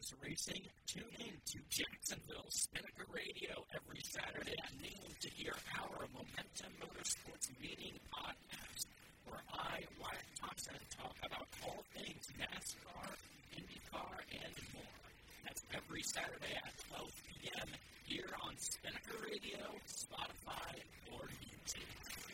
loves racing? Tune in to Jacksonville Spinnaker Radio every Saturday at noon to hear our Momentum Motorsports Meeting podcast, where I, Wyatt Thompson, talk about all things NASCAR, IndyCar, and more. That's every Saturday at 12 p.m. here on Spinnaker Radio, Spotify, or YouTube.